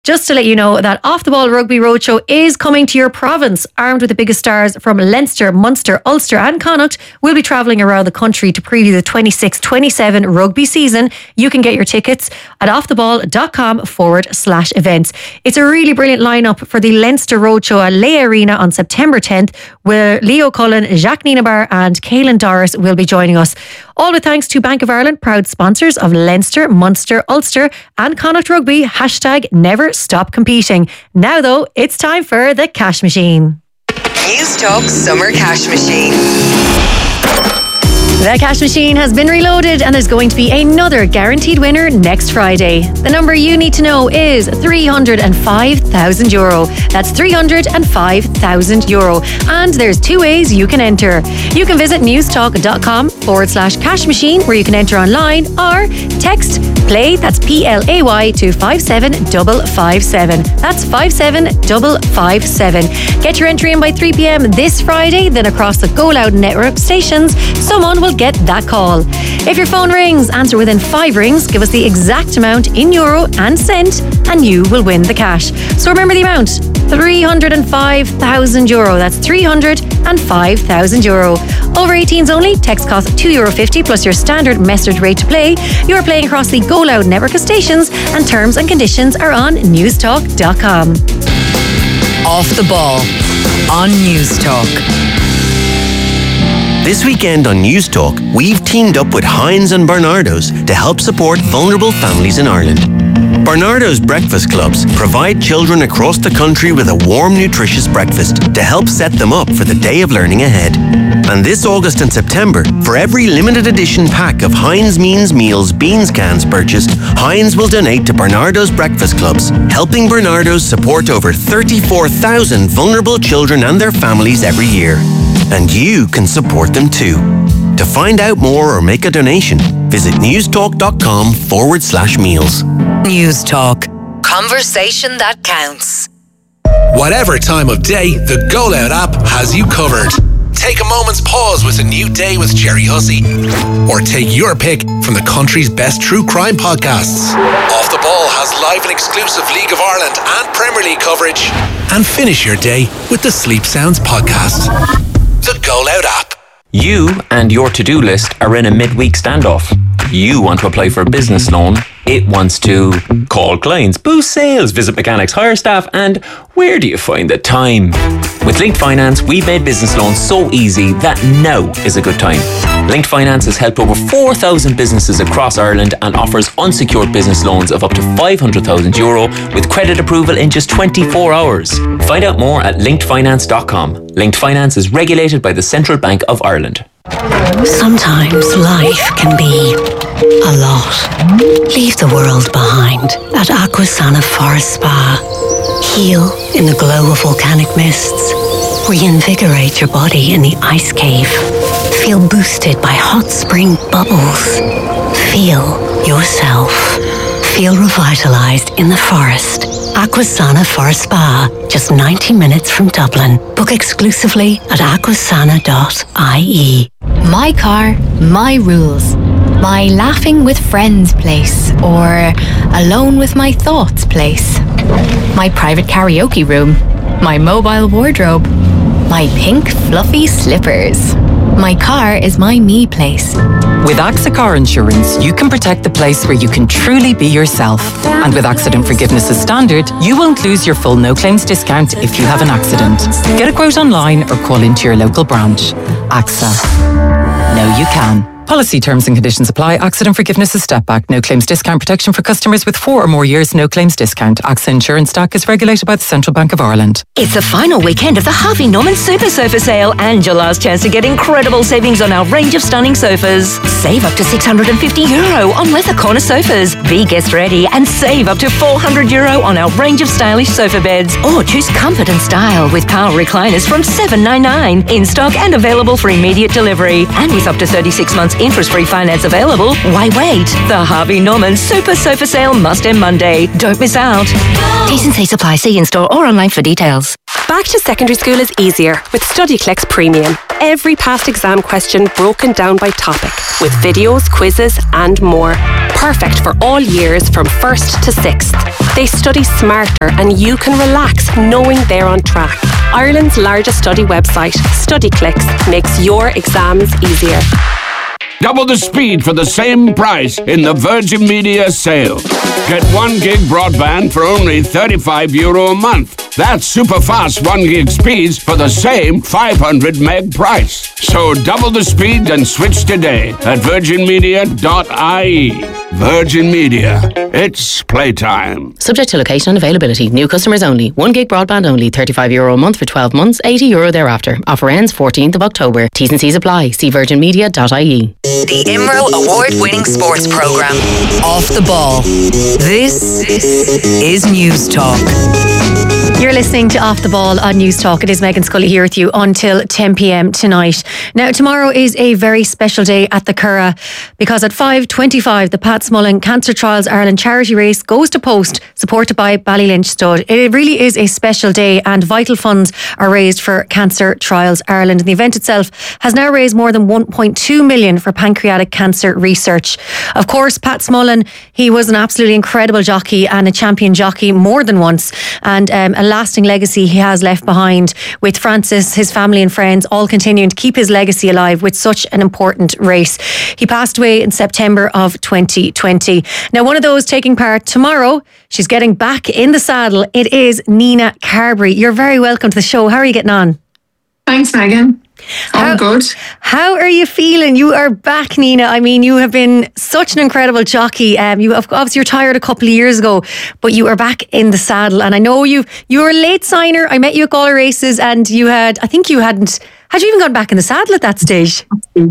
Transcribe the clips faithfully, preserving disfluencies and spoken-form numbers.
Just to let you know that Off the Ball Rugby Roadshow is coming to your province. Armed with the biggest stars from Leinster, Munster, Ulster and Connacht, we'll be travelling around the country to preview the twenty-six twenty-seven rugby season. You can get your tickets at offtheball.com forward slash events. It's a really brilliant lineup for the Leinster Roadshow at Leigh Arena on September tenth, where Leo Cullen, Jacques Nienaber and Caelan Doris will be joining us. All with thanks to Bank of Ireland, proud sponsors of Leinster, Munster, Ulster and Connacht Rugby. Hashtag never stop competing. Now though, it's time for the Cash Machine. News Talk Summer Cash Machine. The Cash Machine has been reloaded and there's going to be another guaranteed winner next Friday. The number you need to know is three hundred five thousand euro. That's three hundred five thousand euro. And there's two ways you can enter. You can visit newstalk.com forward slash cash machine where you can enter online, or text play, that's P L A Y, to five seven five five seven. That's five seven five five seven. Get your entry in by three p.m. this Friday, then across the Go Loud network stations, someone will get that call. If your phone rings, answer within five rings, give us the exact amount in euro and cent, and you will win the cash. So remember the amount, three hundred five thousand euro. That's three hundred five thousand euro. Over eighteens only, text costs two euro fifty plus your standard message rate to play. You are playing across the Go Loud network of stations, and terms and conditions are on newstalk dot com. Off the Ball on Newstalk. This weekend on News Talk, we've teamed up with Heinz and Barnardo's to help support vulnerable families in Ireland. Barnardo's Breakfast Clubs provide children across the country with a warm, nutritious breakfast to help set them up for the day of learning ahead. And this August and September, for every limited edition pack of Heinz Means Meals beans cans purchased, Heinz will donate to Barnardo's Breakfast Clubs, helping Barnardo's support over thirty-four thousand vulnerable children and their families every year. And you can support them too. To find out more or make a donation, visit newstalk.com forward slash meals. News Talk. Conversation that counts. Whatever time of day, the Go Loud app has you covered. Take a moment's pause with A New Day with Jerry Hussey. Or take your pick from the country's best true crime podcasts. Off the Ball has live and exclusive League of Ireland and Premier League coverage. And finish your day with the Sleep Sounds podcast. The Go Loud app. You and your to-do list are in a midweek standoff. You want to apply for a business loan. It wants to call clients, boost sales, visit mechanics, hire staff, and where do you find the time? With Linked Finance, we've made business loans so easy that now is a good time. Linked Finance has helped over four thousand businesses across Ireland and offers unsecured business loans of up to five hundred thousand euro with credit approval in just twenty-four hours. Find out more at linked finance dot com. Linked Finance is regulated by the Central Bank of Ireland. Sometimes life can be a lot. Leave the world behind at Aquasana Forest Spa. Heal in the glow of volcanic mists. Reinvigorate your body in the ice cave. Feel boosted by hot spring bubbles. Feel yourself. Feel revitalized in the forest. Aquasana Forest Spa, just ninety minutes from Dublin. Book exclusively at aquasana dot I E. My car, my rules. My laughing with friends place, or alone with my thoughts place. My private karaoke room. My mobile wardrobe. My pink fluffy slippers. My car is my me place. With AXA Car Insurance, you can protect the place where you can truly be yourself. And with accident forgiveness as standard, you won't lose your full no claims discount if you have an accident. Get a quote online or call into your local branch. AXA. Know you can. Policy terms and conditions apply. Accident forgiveness is step back. No claims discount protection for customers with four or more years. No claims discount. AXA Insurance D A C is regulated by the Central Bank of Ireland. It's the final weekend of the Harvey Norman Super Sofa Sale and your last chance to get incredible savings on our range of stunning sofas. Save up to six hundred fifty euro on leather corner sofas. Be guest ready and save up to four hundred euro on our range of stylish sofa beds. Or choose comfort and style with power recliners from seven ninety-nine. In stock and available for immediate delivery. And with up to thirty-six months interest-free finance available, why wait? The Harvey Norman Super Sofa Sale must end Monday. Don't miss out. T's and C's apply. See in-store or online for details. Back to secondary school is easier with StudyClix Premium. Every past exam question broken down by topic, with videos, quizzes and more. Perfect for all years from first to sixth. They study smarter and you can relax knowing they're on track. Ireland's largest study website, StudyClix, makes your exams easier. Double the speed for the same price in the Virgin Media sale. Get one gig broadband for only thirty-five euro a month. That's super fast one gig speeds for the same five hundred meg price. So double the speed and switch today at virgin media dot I E. Virgin Media. It's playtime. Subject to location and availability. New customers only. one gig broadband only. thirty-five euro a month for twelve months. eighty euro thereafter. Offer ends fourteenth of October. T's and C's apply. See virgin media dot I E. The I M R O award-winning sports programme. Off the Ball. This is News Talk. You're listening to Off the Ball on News Talk. It is Megan Scully here with you until ten p.m. tonight. Now, tomorrow is a very special day at the Curragh because at five twenty-five, the Pat Smullen Cancer Trials Ireland charity race goes to post, supported by Ballylynch Stud. It really is a special day and vital funds are raised for Cancer Trials Ireland. And the event itself has now raised more than one point two million for pancreatic cancer research. Of course, Pat Smullen, he was an absolutely incredible jockey and a champion jockey more than once, and um, a lasting legacy he has left behind, with Francis, his family and friends all continuing to keep his legacy alive with such an important race. He passed away in September of twenty twenty. Now, one of those taking part tomorrow, she's getting back in the saddle. It is Nina Carberry. You're very welcome to the show. How are you getting on? Thanks, Megan. How, I'm good. How are you feeling? You are back, Nina. I mean, you have been such an incredible jockey. Um, you have obviously retired a couple of years ago, but you are back in the saddle. And I know you you were a late signer. I met you at Galway Races, and you had, I think you hadn't, had you even gone back in the saddle at that stage?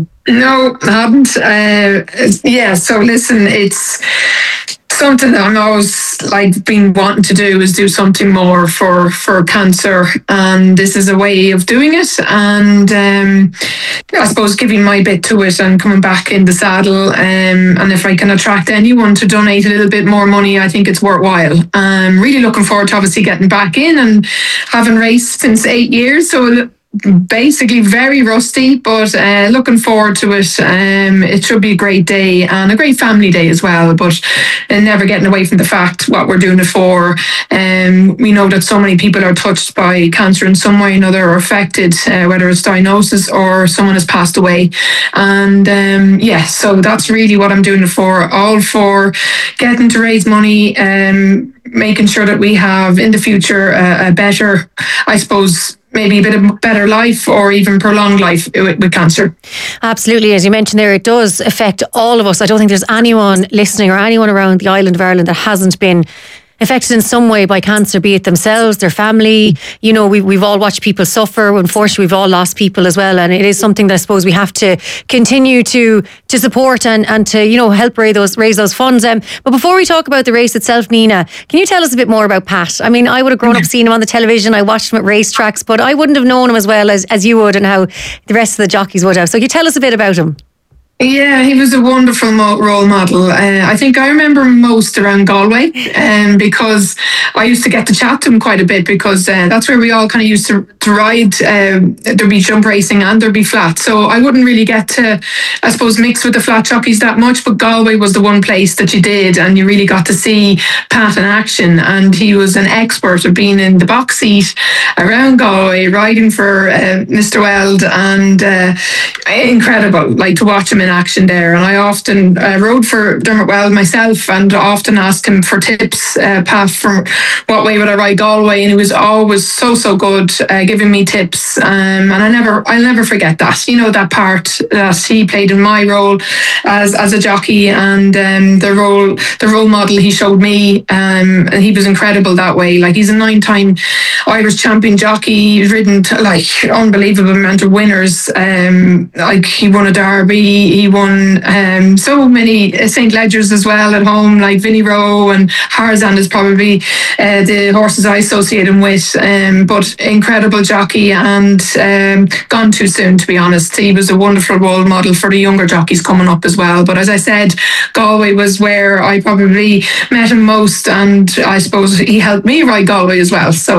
No, I haven't. Uh, yeah, so listen, it's something that I'm always like been wanting to do, is do something more for, for cancer, and this is a way of doing it, and um, I suppose giving my bit to it and coming back in the saddle, um, and if I can attract anyone to donate a little bit more money, I think it's worthwhile. I'm really looking forward to obviously getting back in and having raced since eight years, so basically very rusty, but uh, looking forward to it. Um, it should be a great day and a great family day as well, but uh, never getting away from the fact what we're doing it for. Um, we know that so many people are touched by cancer in some way or another, or affected, uh, whether it's diagnosis or someone has passed away. And um, yeah, so that's really what I'm doing it for, all for getting to raise money, um, making sure that we have in the future uh, a better, I suppose, maybe a bit of better life, or even prolonged life with, with cancer. Absolutely. As you mentioned there, it does affect all of us. I don't think there's anyone listening or anyone around the island of Ireland that hasn't been affected in some way by cancer, be it themselves, their family. You know, we, we've all watched people suffer. Unfortunately, we've all lost people as well. And it is something that I suppose we have to continue to to support and, and to, you know, help raise those, raise those funds. Um, but before we talk about the race itself, Nina, can you tell us a bit more about Pat? I mean, I would have grown up seeing him on the television. I watched him at racetracks, but I wouldn't have known him as well as, as you would, and how the rest of the jockeys would have. So can you tell us a bit about him? Yeah, he was a wonderful mo- role model. Uh, I think I remember most around Galway, um, because I used to get to chat to him quite a bit, because uh, that's where we all kind of used to, to ride. Um, there'd be jump racing and there'd be flat. So I wouldn't really get to, I suppose, mix with the flat jockeys that much, but Galway was the one place that you did, and you really got to see Pat in action. And he was an expert of being in the box seat around Galway, riding for uh, Mister Weld, and uh, incredible, like, to watch him in action there. And I often uh, rode for Dermot Weld myself, and often asked him for tips, uh, Pat, for what way would I ride Galway, and he was always so so good, uh, giving me tips, um, and I never I'll never forget that, you know, that part that he played in my role as as a jockey, and um, the role the role model he showed me, um, and he was incredible that way. Like, he's a nine-time Irish champion jockey. He's ridden to, like, unbelievable amount of winners. Um, like, he won a Derby. He won um, so many Saint Ledgers as well at home, like Vinnie Rowe, and Harzan is probably uh, the horses I associate him with. Um, but incredible jockey, and um, gone too soon, to be honest. He was a wonderful role model for the younger jockeys coming up as well. But as I said, Galway was where I probably met him most, and I suppose he helped me ride Galway as well. So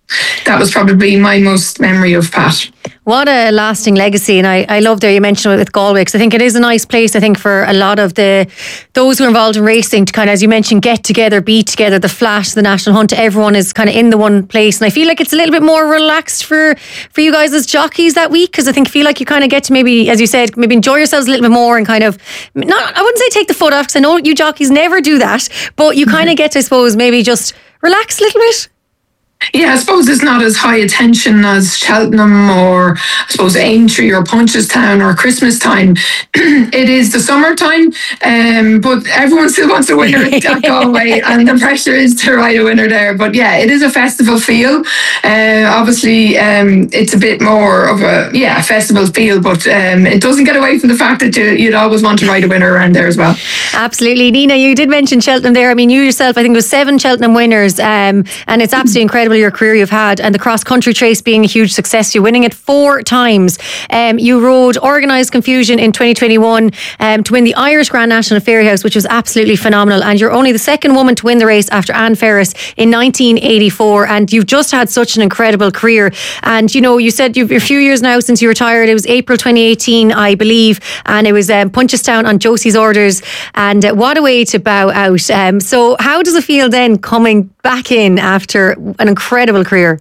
that was probably my most memory of Pat. What a lasting legacy. And I, I love there you mentioned it with Galway, because I think it is a nice place, I think, for a lot of the those who are involved in racing to kind of, as you mentioned, get together, be together. The Flat, the National Hunt, everyone is kind of in the one place. And I feel like it's a little bit more relaxed for, for you guys as jockeys that week, because I think feel like you kind of get to maybe, as you said, maybe enjoy yourselves a little bit more and kind of, not I wouldn't say take the foot off, because I know you jockeys never do that, but you kind of get to, I suppose, maybe just relax a little bit. Yeah, I suppose it's not as high attention as Cheltenham or I suppose Aintree or Punchestown or Christmas time. It is the summertime, um, but everyone still wants a winner at Galway, and the pressure is to ride a winner there. But yeah, it is a festival feel. Uh, obviously, um, it's a bit more of a yeah festival feel, but um, it doesn't get away from the fact that you, you'd always want to ride a winner around there as well. Absolutely. Nina, you did mention Cheltenham there. I mean, you yourself, I think it was seven Cheltenham winners, um, and it's absolutely incredible your career you've had, and the cross country trace being a huge success. You winning it four times. Um, you rode Organised Confusion in twenty twenty-one um, to win the Irish Grand National at Fairyhouse, which was absolutely phenomenal. And you're only the second woman to win the race after Anne Ferris in nineteen eighty-four. And you've just had such an incredible career. And you know, you said you've a few years now since you retired. It was April twenty eighteen, I believe, and it was um, Punchestown on Josie's orders. And uh, what a way to bow out. Um, so, how does it feel then coming back in after an incredible career?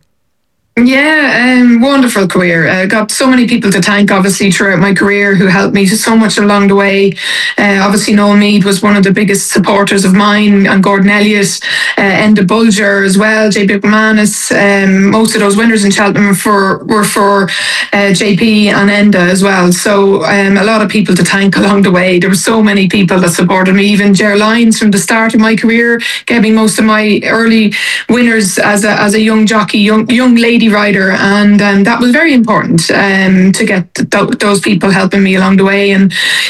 Yeah, um, wonderful career. I uh, got so many people to thank, obviously, throughout my career who helped me so much along the way. Uh, obviously, Noel Meade was one of the biggest supporters of mine, and Gordon Elliott, uh, Enda Bulger as well, J P McManus. Um, most of those winners in Cheltenham for, were for uh, J P and Enda as well. So um, a lot of people to thank along the way. There were so many people that supported me. Even Ger Lyons from the start of my career gave me most of my early winners as a as a young jockey, young young lady rider, and um, that was very important um, to get th- those people helping me along the way. And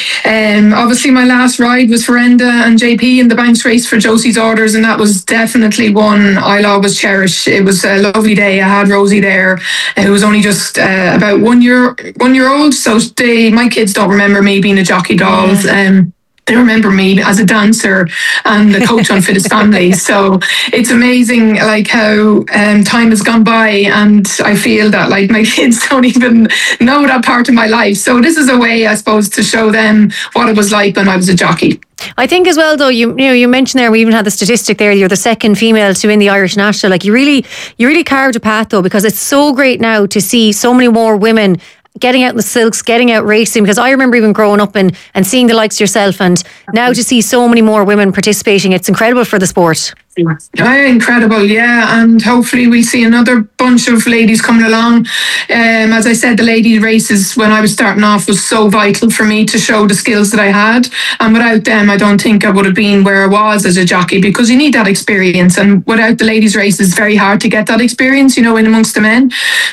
um, obviously my last ride was for Enda and J P in the Banks race for Josie's orders, and that was definitely one I'll always cherish. It was a lovely day. I had Rosie there, who was only just uh, about one year one year old, so they, my kids don't remember me being a jockey dolls. Yeah. Um, They remember me as a dancer and the coach on Fittest Family. So it's amazing, like how um, time has gone by, and I feel that like my kids don't even know that part of my life. So this is a way, I suppose, to show them what it was like when I was a jockey. I think as well, though, you you know, you mentioned there, we even had the statistic there, you're the second female to win the Irish National. Like you really, you really carved a path, though, because it's so great now to see so many more women getting out in the silks, getting out racing, because I remember even growing up and, and seeing the likes of yourself, and now to see so many more women participating, it's incredible for the sport. Oh, incredible, yeah, and hopefully we'll see another bunch of ladies coming along. Um, as I said, the ladies races when I was starting off was so vital for me to show the skills that I had, and without them I don't think I would have been where I was as a jockey, because you need that experience, and without the ladies races it's very hard to get that experience, you know, in amongst the men.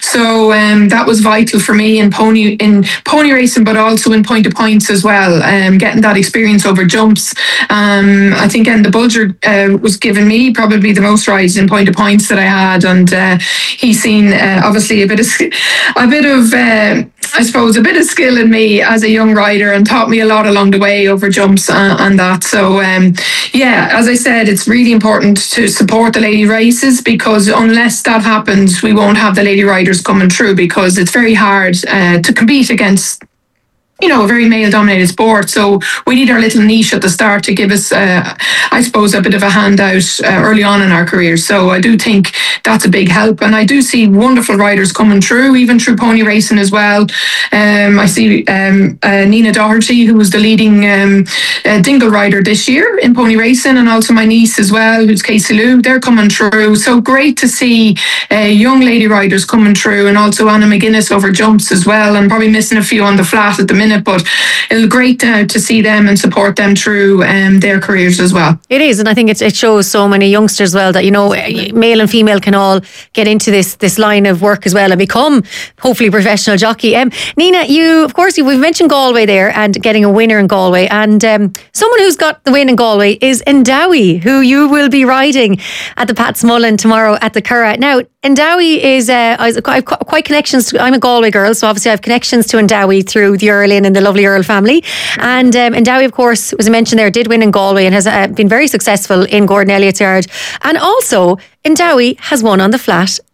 So um, that was vital for me in pony in pony racing, but also in point of points as well, um, getting that experience over jumps. Um, I think Enda Bulger uh, was given me Me, probably the most rides in point of points that I had, and uh, he's seen uh, obviously a bit of a bit of uh, I suppose a bit of skill in me as a young rider, and taught me a lot along the way over jumps and, and that. So um, yeah, as I said, it's really important to support the lady races, because unless that happens, we won't have the lady riders coming through, because it's very hard uh, to compete against, you know, a very male-dominated sport. So we need our little niche at the start to give us, uh, I suppose, a bit of a handout uh, early on in our careers. So I do think that's a big help. And I do see wonderful riders coming through, even through pony racing as well. Um, I see um, uh, Nina Doherty, who was the leading um, uh, dingle rider this year in pony racing, and also my niece as well, who's Casey Lou. They're coming through. So great to see uh, young lady riders coming through, and also Anna McGuinness over jumps as well. I'm probably missing a few on the flat at the minute, but it's great uh, to see them and support them through um, their careers as well. It is, and I think it, it shows so many youngsters as well that, you know, male and female can all get into this this line of work as well and become hopefully professional jockey. Um, Nina, you of course we've mentioned Galway there and getting a winner in Galway, and um, someone who's got the win in Galway is Indawi, who you will be riding at the Pat Smullen tomorrow at the Curragh. Now, Indawi is uh, I've quite connections to, I'm a Galway girl, so obviously I have connections to Indawi through the Earl Inn and the lovely Earl family. And um, Indawi, of course, as I mentioned there, did win in Galway and has uh, been very successful in Gordon Elliott's yard. And also, Indawi has won on the flat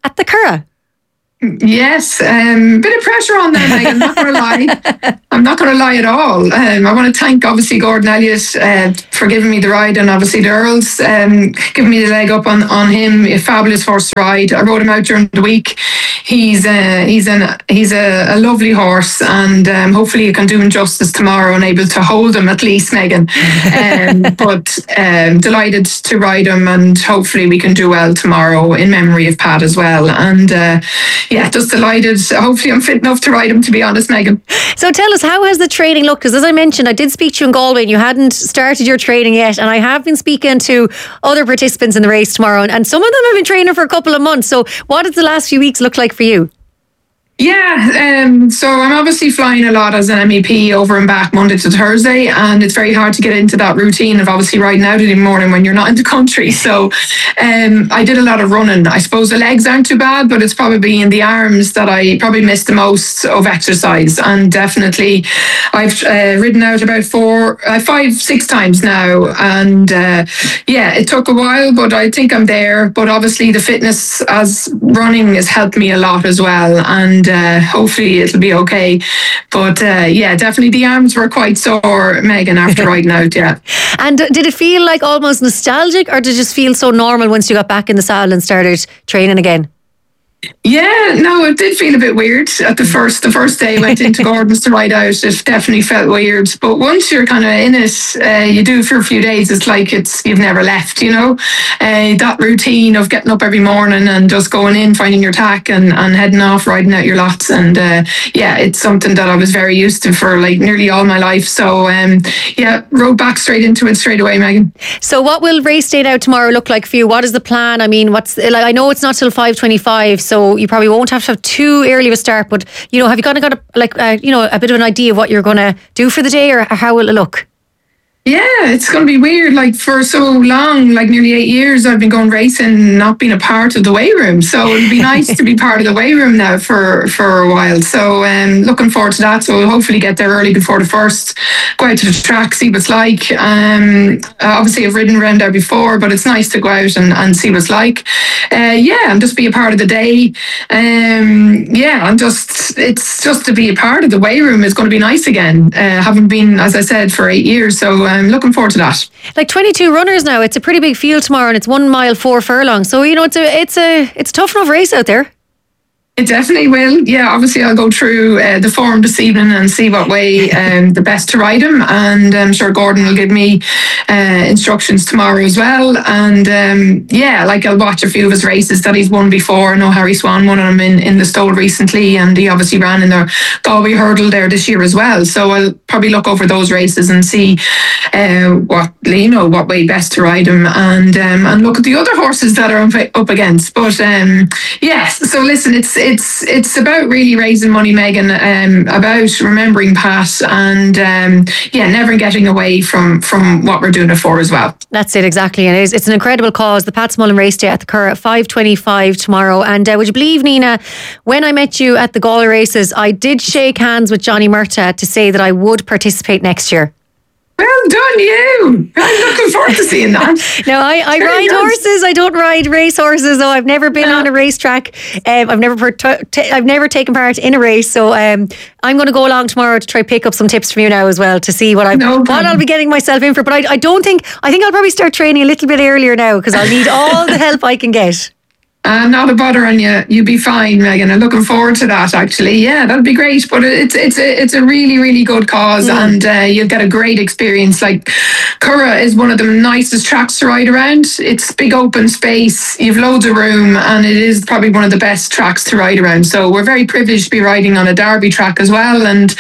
at the Curragh. Yes, um, bit of pressure on there, Meg. I'm not going to lie. I'm not going to lie at all. Um, I want to thank, obviously, Gordon Elliott uh, for giving me the ride, and obviously the Earls um, giving me the leg up on, on him. A fabulous horse to ride. I rode him out during the week. He's uh, he's an he's a, a lovely horse, and um, hopefully I can do him justice tomorrow and able to hold him at least, Megan. Um, but um, delighted to ride him, and hopefully we can do well tomorrow in memory of Pat as well. And uh, yeah, just delighted. Hopefully I'm fit enough to ride him, to be honest, Megan. So tell us, how has the training looked? Because as I mentioned, I did speak to you in Galway and you hadn't started your training yet. And I have been speaking to other participants in the race tomorrow, and, and some of them have been training for a couple of months. So what does the last few weeks look like for you? Yeah, um, so I'm obviously flying a lot as an M E P over and back Monday to Thursday, and it's very hard to get into that routine of obviously riding out in the morning when you're not in the country. So um, I did a lot of running. I suppose the legs aren't too bad, but it's probably in the arms that I probably missed the most of exercise. And definitely I've uh, ridden out about four, uh, five, six times now. And uh, yeah, it took a while, but I think I'm there. But obviously the fitness as running has helped me a lot as well. And Uh, hopefully it'll be okay. But uh, yeah, definitely the arms were quite sore, Megan, after riding out, yeah. And did it feel like almost nostalgic, or did it just feel so normal once you got back in the saddle and started training again? Yeah, no, it did feel a bit weird at the first the first day I went into Gordon's to ride out. It definitely felt weird, but once you're kind of in it, uh, you do for a few days, it's like it's you've never left, you know. Uh, that routine of getting up every morning and just going in, finding your tack and, and heading off, riding out your lots, and uh, yeah, it's something that I was very used to for like nearly all my life. So um, yeah, rode back straight into it straight away, Megan. So what will race day out tomorrow look like for you? What is the plan? I mean, what's like? I know it's not till five twenty-five. So you probably won't have to have too early of a start, but you know, have you kind of got a, like uh, you know, a bit of an idea of what you're going to do for the day, or how will it look? Yeah, it's going to be weird. Like for so long, like nearly eight years, I've been going racing, not being a part of the weigh room. So it'd be nice to be part of the weigh room now for, for a while. So um, looking forward to that. So we'll hopefully get there early before the first, go out to the track, see what it's like. Um, obviously I've ridden around there before, but it's nice to go out and, and see what it's like. Uh, yeah, and just be a part of the day. Um, yeah, and just, it's just to be a part of the weigh room is going to be nice again. Uh, haven't been, as I said, for eight years. So um, I'm looking forward to that. Like twenty-two runners now. It's a pretty big field tomorrow, and it's one mile four furlongs. So you know, it's a it's a it's a tough enough race out there. It definitely will. Yeah, obviously I'll go through uh, the form this evening and see what way um, the best to ride him, and I'm sure Gordon will give me uh, instructions tomorrow as well. And um, yeah, like I'll watch a few of his races that he's won before. I know Harry Swan won him in, in the Stole recently, and he obviously ran in the Galway Hurdle there this year as well. So I'll probably look over those races and see uh, what you know what way best to ride him, and um, and look at the other horses that are up against. But um, yes, so listen, it's It's it's about really raising money, Megan, um, about remembering Pat, and um, yeah, never getting away from, from what we're doing it for as well. That's it, exactly. And it is, it's an incredible cause. The Pat Smullen Race Day at the Curragh at five twenty-five tomorrow. And uh, would you believe, Nina, when I met you at the Galway races, I did shake hands with Johnny Murtagh to say that I would participate next year. Well done, you. I'm looking forward to seeing that. No, I, I ride good. horses. I don't ride race horses, though. I've never been no. on a racetrack. Um, I've never part- t- I've never taken part in a race. So um, I'm going to go along tomorrow to try pick up some tips from you now as well to see what, I'm, no what I'll be getting myself in for. But I, I don't think, I think I'll probably start training a little bit earlier now because I'll need all the help I can get. Uh, not a bother on you. You'll be fine, Megan. I'm looking forward to that, actually. Yeah, that'll be great. But it's it's a, it's a really, really good cause, mm. and uh, you'll get a great experience. Like, Curragh is one of the nicest tracks to ride around. It's big open space. You've loads of room, and it is probably one of the best tracks to ride around. So we're very privileged to be riding on a Derby track as well. And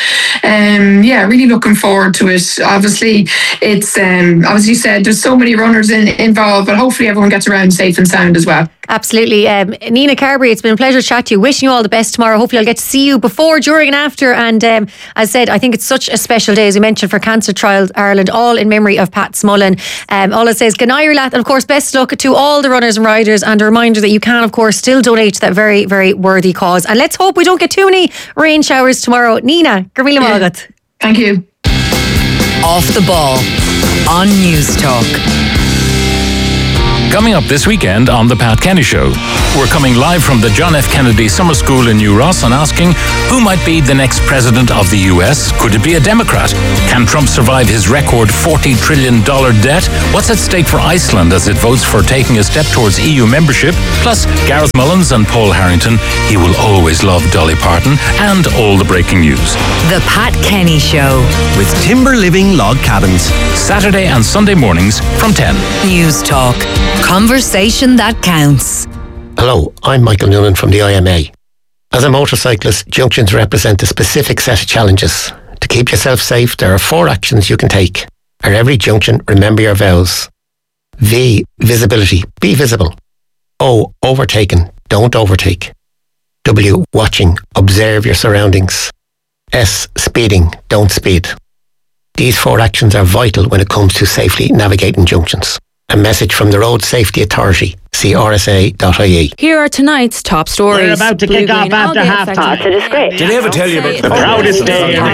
um, yeah, really looking forward to it. Obviously, it's, um, as you said, there's so many runners in, involved, but hopefully everyone gets around safe and sound as well. Absolutely. Um, Nina Carberry, it's been a pleasure to chat to you. Wishing you all the best tomorrow. Hopefully I'll get to see you before, during and after. And um, as I said, I think it's such a special day, as we mentioned, for Cancer Trials Ireland, all in memory of Pat Smullen. Um, all it says, Ganair Lath, and of course, best luck to all the runners and riders, and a reminder that you can, of course, still donate to that very, very worthy cause. And let's hope we don't get too many rain showers tomorrow. Nina, Garmila yeah. Malgat. Thank you. Off the Ball on News Talk. Coming up this weekend on The Pat Kenny Show, we're coming live from the John F. Kennedy Summer School in New Ross and asking who might be the next president of the U S. Could it be a Democrat? Can Trump survive his record forty trillion dollars debt? What's at stake for Iceland as it votes for taking a step towards E U membership? Plus, Gareth Mullins and Paul Harrington. He will always love Dolly Parton and all the breaking news. The Pat Kenny Show. With Timber Living Log Cabins. Saturday and Sunday mornings from ten. News Talk. Conversation that counts. Hello, I'm Michael Noonan from the I M A. As a motorcyclist, junctions represent a specific set of challenges. To keep yourself safe, there are four actions you can take. At every junction, remember your vows. V, visibility, be visible. O, overtaken, don't overtake. W, watching, observe your surroundings. S, speeding, don't speed. These four actions are vital when it comes to safely navigating junctions. A message from the Road Safety Authority. See R S A dot I E. Here are tonight's top stories. We're about to Blue, kick off green, after all the half time. affected- It's a disgrace. Did I ever tell you about The proudest day in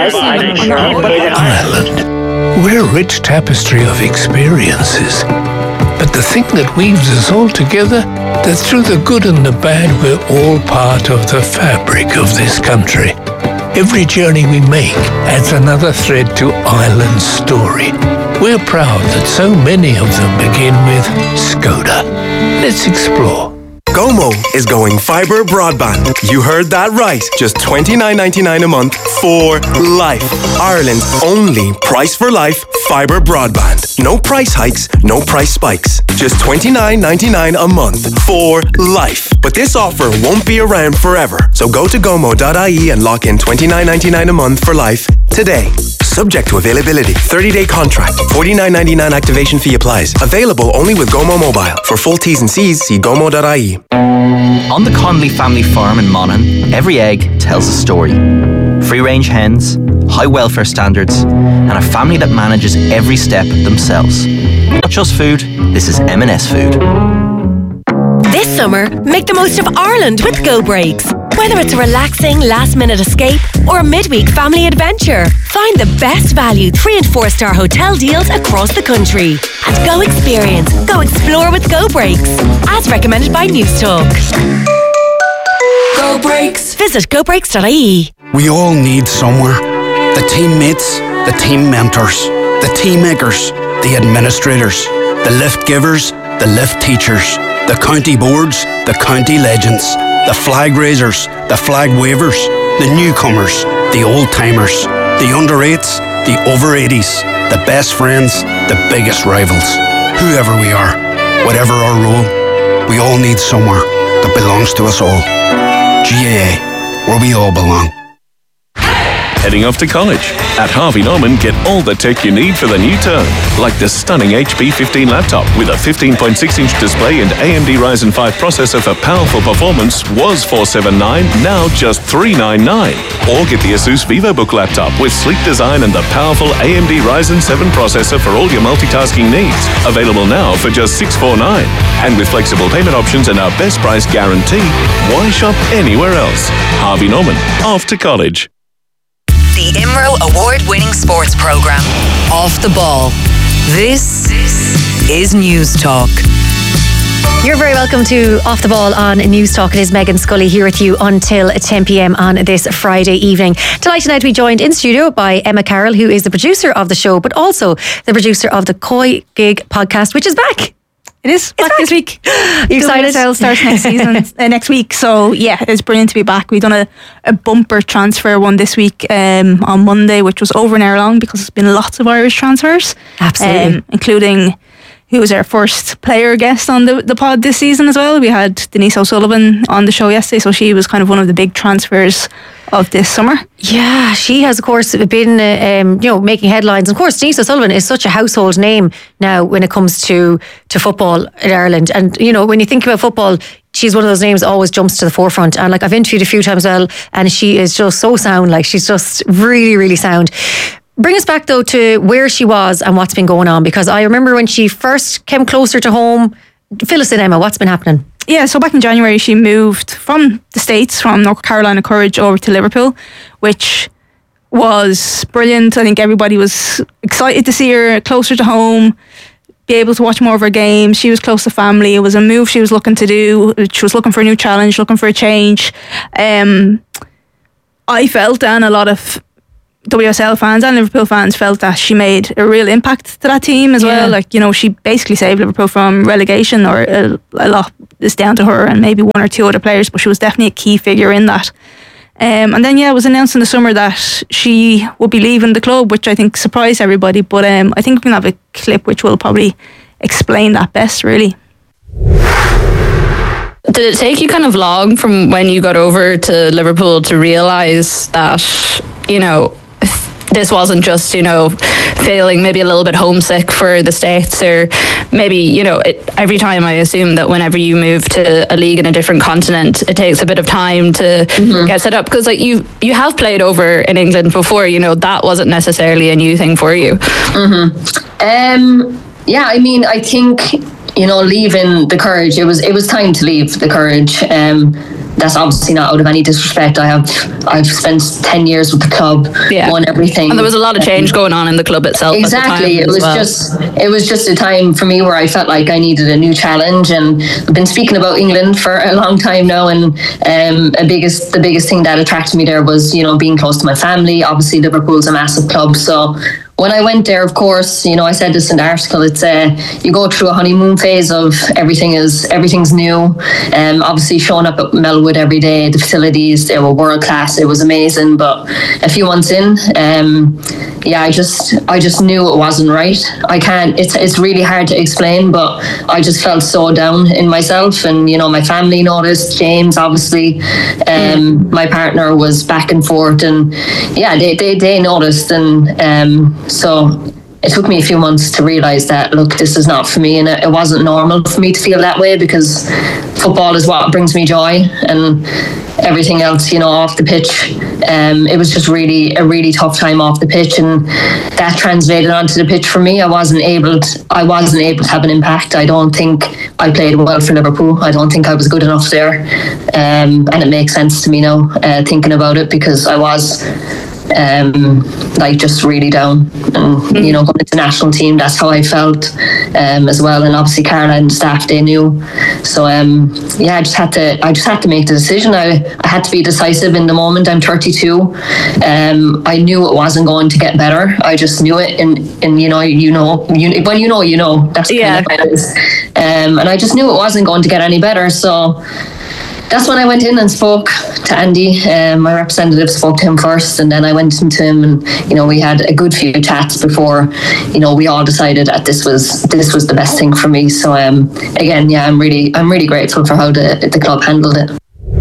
Ireland. We're a rich tapestry of experiences. But the thing that weaves us all together, that through the good and the bad, we're all part of the fabric of this country. Every journey we make adds another thread to Ireland's story. We're proud that so many of them begin with Skoda. Let's explore. Gomo is going fibre broadband. You heard that right. Just twenty-nine ninety-nine a month for life. Ireland's only price for life fibre broadband. No price hikes, no price spikes. Just twenty-nine ninety-nine a month for life. But this offer won't be around forever. So go to gomo dot I E and lock in twenty-nine ninety-nine a month for life today. Subject to availability. thirty-day contract. forty-nine ninety-nine activation fee applies. Available only with Gomo Mobile. For full T's and C's, see gomo dot I E. On the Connolly family farm in Monaghan, every egg tells a story. Free-range hens, high welfare standards, and a family that manages every step themselves. Not just food, this is M and S food. This summer, make the most of Ireland with Go Breaks. Whether it's a relaxing last-minute escape or a midweek family adventure, find the best value three and four star hotel deals across the country. And go experience, go explore with Go Breaks, as recommended by News Talk. Go Breaks. Visit go breaks dot I E. We all need somewhere. The teammates, the team mentors, the team makers, the administrators, the lift givers, the lift teachers, the county boards, the county legends, the flag raisers, the flag wavers, the newcomers, the old-timers, the under eights, the over eighties, the best friends, the biggest rivals. Whoever we are, whatever our role, we all need somewhere that belongs to us all. G A A, where we all belong. Heading off to college? At Harvey Norman, get all the tech you need for the new term, like the stunning H P fifteen laptop with a fifteen point six inch display and A M D Ryzen five processor for powerful performance was four seventy-nine, now just three ninety-nine. Or get the Asus VivoBook laptop with sleek design and the powerful A M D Ryzen seven processor for all your multitasking needs. Available now for just six forty-nine. And with flexible payment options and our best price guarantee, why shop anywhere else? Harvey Norman, off to college. The I M R O award-winning sports program, Off the Ball. This is News Talk. You're very welcome to Off the Ball on News Talk. It is Megan Scully here with you until ten p.m. on this Friday evening. Delighted now to be joined in studio by Emma Carroll, who is the producer of the show, but also the producer of the Koi Gig podcast, which is back. It is back, back this week. You excited? The starts next season, uh, next week. So yeah, it's brilliant to be back. We've done a, a bumper transfer one this week um, on Monday, which was over an hour long because there's been lots of Irish transfers. Absolutely. Um, including who was our first player guest on the, the pod this season as well. We had Denise O'Sullivan on the show yesterday, so she was kind of one of the big transfers of this summer. Yeah, she has, of course, been uh, um, you know, making headlines. Of course, Denise O'Sullivan is such a household name now when it comes to to football in Ireland. And you know, when you think about football, she's one of those names that always jumps to the forefront. And like I've interviewed a few times as well, and she is just so sound. Like she's just really, really sound. Bring us back though to where she was and what's been going on, because I remember when she first came closer to home. Fill us in, Emma. What's been happening? Yeah, so back in January, she moved from the States, from North Carolina Courage over to Liverpool, which was brilliant. I think everybody was excited to see her closer to home, be able to watch more of her games. She was close to family. It was a move she was looking to do. She was looking for a new challenge, looking for a change. Um, I felt, and a lot of W S L fans and Liverpool fans felt, that she made a real impact to that team as Yeah. well. Like, you know, she basically saved Liverpool from relegation, or a, a lot is down to her and maybe one or two other players, but she was definitely a key figure in that. Um, and then, yeah, it was announced in the summer that she would be leaving the club, which I think surprised everybody. But um, I think we can have a clip which will probably explain that best, really. Did it take you kind of long from when you got over to Liverpool to realise that, you know, this wasn't just, you know, feeling maybe a little bit homesick for the States, or maybe, you know, it, every time I assume that whenever you move to a league in a different continent, it takes a bit of time to mm-hmm. get set up, because like you you have played over in England before, you know, that wasn't necessarily a new thing for you. Mm-hmm. Um, yeah, I mean, I think, you know, leaving the Courage, it was it was time to leave the Courage. Um, that's obviously not out of any disrespect. I have I've spent ten years with the club, yeah. won everything, and there was a lot of change um, going on in the club itself. Exactly, at the time it was well. just it was just a time for me where I felt like I needed a new challenge, and I've been speaking about England for a long time now, and um, a biggest the biggest thing that attracted me there was, you know, being close to my family. Obviously, Liverpool's a massive club, so. When I went there, of course, you know, I said this in the article, it's uh, you go through a honeymoon phase of everything is everything's new. Um, obviously showing up at Melwood every day, the facilities, they were world class, it was amazing. But a few months in, um, yeah, I just I just knew it wasn't right. I can't, it's it's really hard to explain, but I just felt so down in myself. And, you know, my family noticed, James, obviously, um, my partner was back and forth, and yeah, they, they, they noticed. And um, so it took me a few months to realise that, look, this is not for me, and it, it wasn't normal for me to feel that way, because football is what brings me joy, and everything else, you know, off the pitch. Um, it was just really a really tough time off the pitch, and that translated onto the pitch for me. I wasn't able to, I wasn't able to have an impact. I don't think I played well for Liverpool. I don't think I was good enough there, um, and it makes sense to me now, uh, thinking about it, because I was. Um, like just really down, and you know, going into the national team, that's how I felt, um, as well. And obviously Carla and the staff, they knew. So um, yeah, I just had to I just had to make the decision. I, I had to be decisive in the moment. I'm thirty-two. um, I knew it wasn't going to get better. I just knew it, and, and you know you know you, when you know you know that's yeah. kind of how it is. Um, and I just knew it wasn't going to get any better, so that's when I went in and spoke to Andy. Um, my representative spoke to him first, and then I went into him, and you know, we had a good few chats before, you know, we all decided that this was this was the best thing for me. So um, again, yeah, I'm really I'm really grateful for how the the club handled it.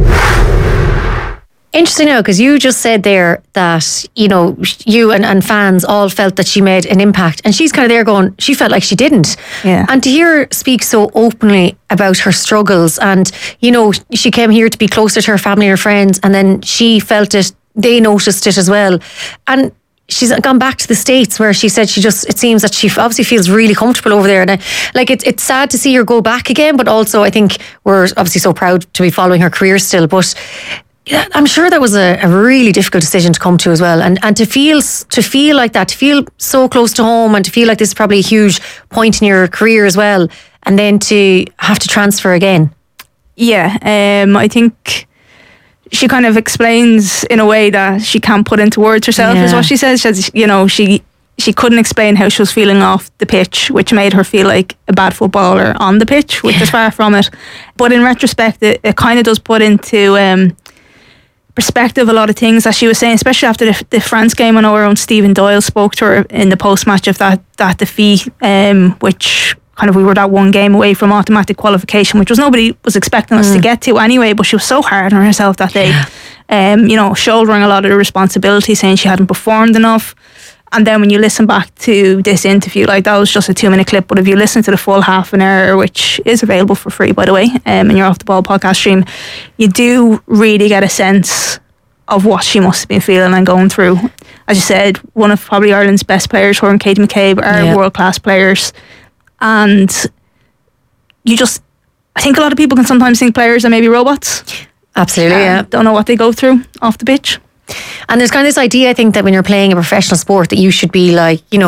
Interesting now, because you just said there that, you know, you and, and fans all felt that she made an impact, and she's kind of there going, she felt like she didn't. Yeah. And to hear her speak so openly about her struggles, and, you know, she came here to be closer to her family or friends, and then she felt it, they noticed it as well. And she's gone back to the States, where she said she just, it seems that she obviously feels really comfortable over there. And I, like, it's it's sad to see her go back again, but also I think we're obviously so proud to be following her career still. But I'm sure that was a, a really difficult decision to come to as well, and and to feel to feel like that, to feel so close to home, and to feel like this is probably a huge point in your career as well, and then to have to transfer again. Yeah, um, I think she kind of explains in a way that she can't put into words herself. Yeah. Is what she says. She says, you know, she she couldn't explain how she was feeling off the pitch, which made her feel like a bad footballer on the pitch, which is far from it. But in retrospect, it, it kind of does put into Um, perspective a lot of things that she was saying, especially after the, the France game. I know her own Stephen Doyle spoke to her in the post-match of that that defeat, um, which kind of, we were that one game away from automatic qualification, which was nobody was expecting us mm. to get to anyway, but she was so hard on herself that day, um, you know, shouldering a lot of the responsibility, saying she hadn't performed enough. And then when you listen back to this interview, like, that was just a two minute clip, but if you listen to the full half an hour, which is available for free, by the way, um, in your Off the Ball podcast stream, you do really get a sense of what she must have been feeling and going through. As you said, one of probably Ireland's best players, her and Katie McCabe, are yeah. world class players. And you just, I think a lot of people can sometimes think players are maybe robots. Absolutely, um, yeah. Don't know what they go through off the pitch. And there's kind of this idea, I think, that when you're playing a professional sport, that you should be like, you know,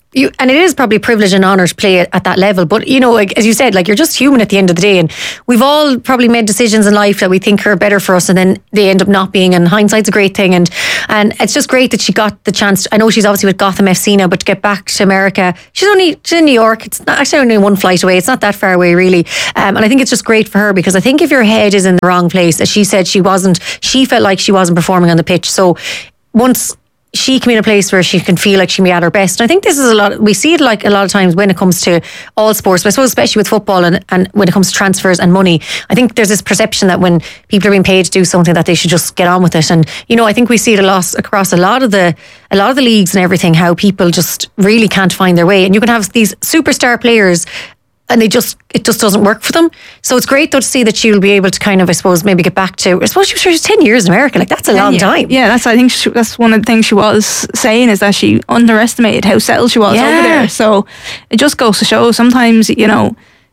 You, and it is probably a privilege and honour to play at, at that level. But, you know, like, as you said, like, you're just human at the end of the day. And we've all probably made decisions in life that we think are better for us and then they end up not being. And hindsight's a great thing. And and it's just great that she got the chance. To, I know she's obviously with Gotham F C now, but to get back to America, she's only she's in New York. It's not, actually only one flight away. It's not that far away, really. Um, and I think it's just great for her because I think if your head is in the wrong place, as she said, she wasn't, she felt like she wasn't performing on the pitch. So once she can be in a place where she can feel like she can be at her best. And I think this is a lot, we see it like a lot of times when it comes to all sports, but I suppose especially with football and, and when it comes to transfers and money, I think there's this perception that when people are being paid to do something that they should just get on with it. And, you know, I think we see it a lot across a lot of the, a lot of the leagues and everything, how people just really can't find their way. And you can have these superstar players and they just, it just doesn't work for them. So it's great though to see that she'll be able to kind of, I suppose, maybe get back to, I suppose she was, she was ten years in America. Like, that's a long years. time. Yeah, that's, I think she, that's one of the things she was saying is that she underestimated how settled she was Yeah. over there. So it just goes to show sometimes, you know,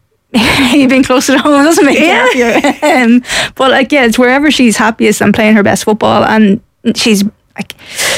you've been closer to home doesn't make Yeah. you happier. um, but like, yeah, it's wherever she's happiest and playing her best football. And she's like,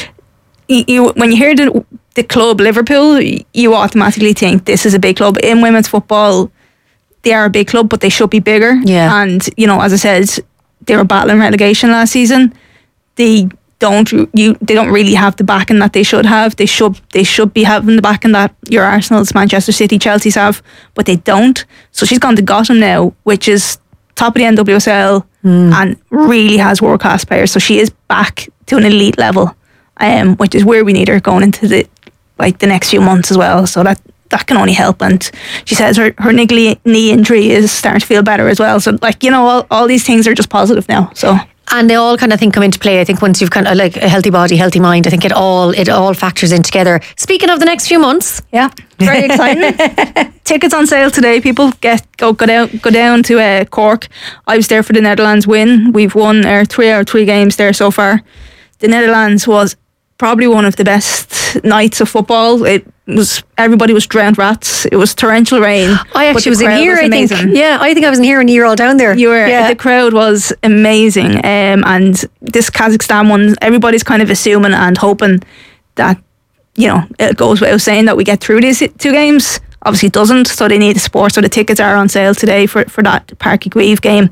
you, you when you hear the, the club Liverpool, you automatically think this is a big club. In women's football, they are a big club, but they should be bigger. Yeah. And, you know, as I said, they were battling relegation last season. They don't you they don't really have the backing that they should have. They should they should be having the backing that your Arsenal's, Manchester City, Chelsea's have, but they don't. So she's gone to Gotham now, which is top of the N W S L mm. and really has world class players. So she is back to an elite level, um, which is where we need her going into the like the next few months as well. So that that can only help. And she says her, her niggly knee injury is starting to feel better as well. So like, you know, all, all these things are just positive now. So and they all kind of think come into play. I think once you've kind of like a healthy body, healthy mind, I think it all it all factors in together. Speaking of the next few months, yeah, very exciting. Tickets on sale today. People get go go down go down to uh, Cork. I was there for the Netherlands win. We've won our three our three games there so far. The Netherlands was probably one of the best nights of football. It was everybody was drowned rats. It was torrential rain. I actually was in here. Was I think, yeah, I think I was in here and you were all down there. You were. Yeah. The crowd was amazing. Um, and this Kazakhstan one, everybody's kind of assuming and hoping that, you know, it goes without saying that we get through these two games. Obviously, it doesn't. So they need the support. So the tickets are on sale today for for that Páirc Uí Chaoimh game.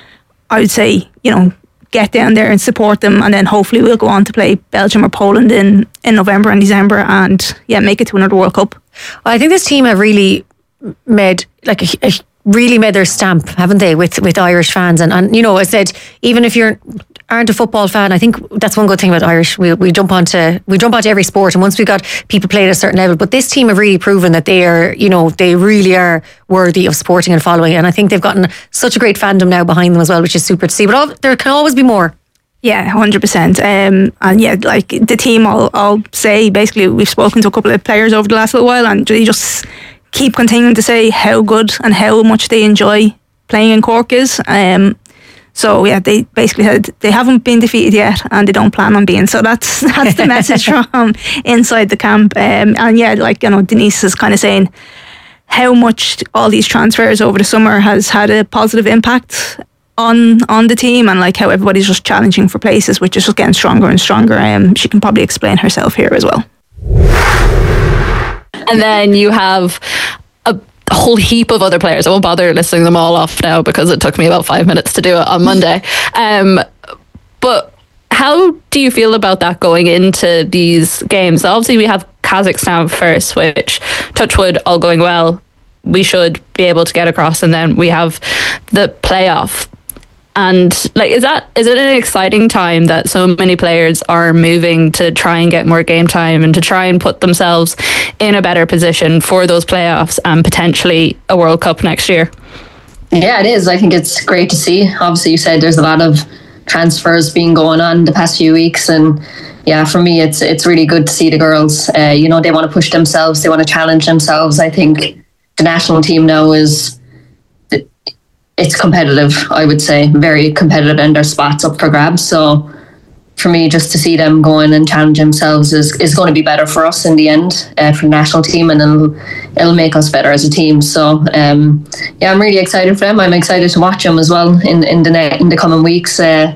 I would say, you know, get down there and support them, and then hopefully we'll go on to play Belgium or Poland in, in November and December, and yeah, make it to another World Cup. I think this team have really made like a, a really made their stamp, haven't they, with with Irish fans? And and you know, I said even if you're aren't a football fan, I think that's one good thing about Irish. We we jump onto we jump onto every sport, and once we've got people playing at a certain level, but this team have really proven that they are, you know, they really are worthy of supporting and following. And I think they've gotten such a great fandom now behind them as well, which is super to see. But all, there can always be more. Yeah, one hundred percent. Um, and yeah, like the team, I'll, I'll say basically we've spoken to a couple of players over the last little while, and they just keep continuing to say how good and how much they enjoy playing in Cork is. Um, so yeah, they basically said they haven't been defeated yet, and they don't plan on being. So that's that's the message from inside the camp. Um, and yeah, like, you know, Denise is kind of saying how much all these transfers over the summer has had a positive impact on on the team, and like how everybody's just challenging for places, which is just getting stronger and stronger. Um, she can probably explain herself here as well. And then you have a whole heap of other players. I won't bother listing them all off now because it took me about five minutes to do it on Monday. Um, but how do you feel about that going into these games? Obviously, we have Kazakhstan first, which, touch wood, all going well, we should be able to get across, and then we have the playoff. And like, is that is it an exciting time that so many players are moving to try and get more game time and to try and put themselves in a better position for those playoffs and potentially a World Cup next year? Yeah, it is. I think it's great to see. Obviously, you said there's a lot of transfers being going on the past few weeks, and yeah, for me, it's it's really good to see the girls. Uh, you know, they want to push themselves, they want to challenge themselves. I think the national team now is. It's competitive, I would say, very competitive, and their spots up for grabs. So for me, just to see them going and challenge themselves is, is going to be better for us in the end, uh, for the national team, and it'll, it'll make us better as a team. So um, yeah, I'm really excited for them. I'm excited to watch them as well in, in the ne- in the coming weeks. Uh,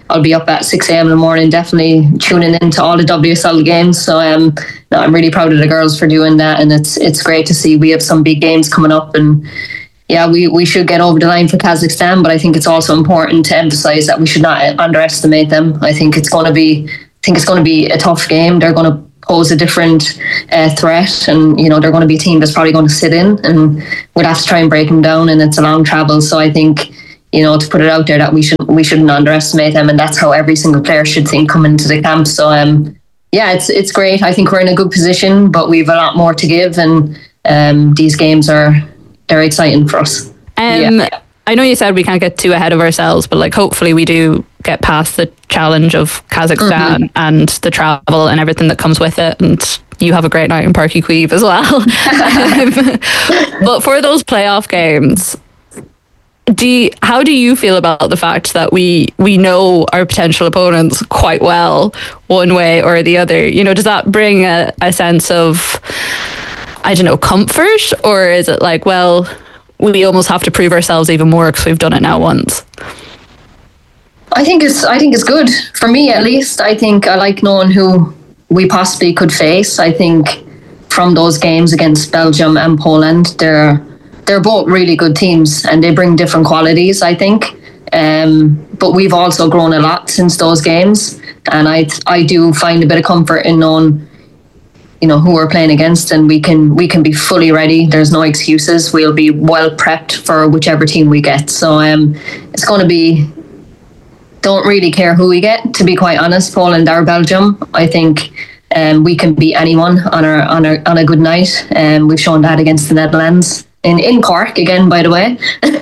I'll be up at six a.m. in the morning, definitely tuning into all the W S L games. So um, no, I'm really proud of the girls for doing that, and it's it's great to see. We have some big games coming up, and yeah, we, we should get over the line for Kazakhstan, but I think it's also important to emphasize that we should not underestimate them. I think it's going to be I think it's going to be a tough game. They're going to pose a different uh, threat, and you know they're going to be a team that's probably going to sit in, and we'll have to try and break them down, and it's a long travel. So I think, you know, to put it out there that we should we shouldn't underestimate them, and that's how every single player should think coming into the camp. So um yeah, it's it's great. I think we're in a good position, but we've a lot more to give, and um these games are they're exciting for us. Um, yeah. I know you said we can't get too ahead of ourselves, but like hopefully we do get past the challenge of Kazakhstan mm-hmm. and the travel and everything that comes with it, and you have a great night in Páirc Uí Chaoimh as well. um, but for those playoff games, do you, how do you feel about the fact that we we know our potential opponents quite well, one way or the other? You know, does that bring a, a sense of, I don't know, comfort, or is it like, well, we almost have to prove ourselves even more because we've done it now once? I think it's I think it's good for me, at least. I think I like knowing who we possibly could face. I think from those games against Belgium and Poland, they're they're both really good teams, and they bring different qualities, I think. Um, but we've also grown a lot since those games, and I I do find a bit of comfort in knowing, you know, who we're playing against, and we can we can be fully ready. There's no excuses. We'll be well prepped for whichever team we get. So um, it's going to be. Don't really care who we get, to be quite honest. Poland or Belgium, I think um, we can beat anyone on our on our on a good night. And um, we've shown that against the Netherlands in in Cork again, by the way.